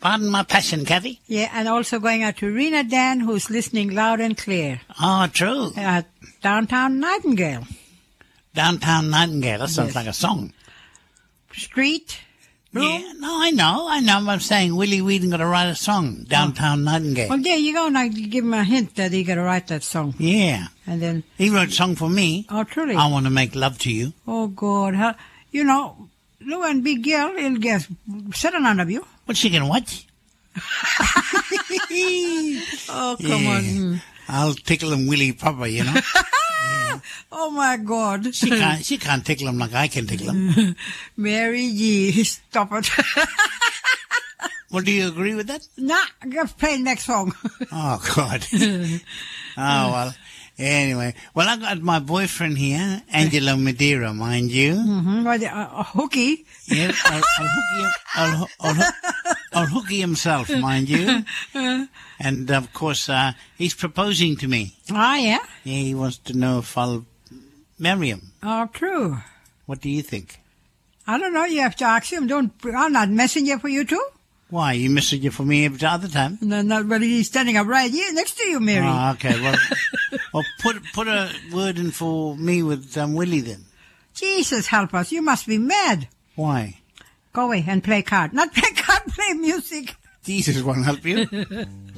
Pardon my passion, Kathy. Yeah, and also going out to Rena Dan, who's listening loud and clear. Oh, true. Downtown Nightingale. Downtown Nightingale. That sounds Yes. like a song. Street. Room. Yeah, no, I know. I'm saying Willie Whedon got to write a song, Downtown Nightingale. Well, there you go. Now give him a hint that he got to write that song. Yeah. And then, He wrote a song for me. oh, truly. I Want to Make Love to You. Oh, God. You know, Lou and Big Girl, he'll get sitting under you. What's she going to watch? Oh, come on. I'll tickle him Willie proper, you know. Oh, my God. She can't tickle him like I can tickle him. Mary G, stop it. Well, do you agree with that? Nah, just play next song. Oh, God. Oh, well. Anyway. Well, I got my boyfriend here, Angelo Madeira, mind you. Hooky. Yeah, I'll hooky himself, mind you. And, of course, he's proposing to me. Ah, yeah? Yeah, he wants to know if I'll marry him. Oh, true. What do you think? I don't know. You have to ask him. I'm not messenger for you too. Why? You message it for me every other time? No, not but he's standing up right here next to you, Mary. Oh, okay. Well, put a word in for me with Willie then. Jesus help us. You must be mad. Why? Go away and play card. Not play card, play music. Jesus won't help you.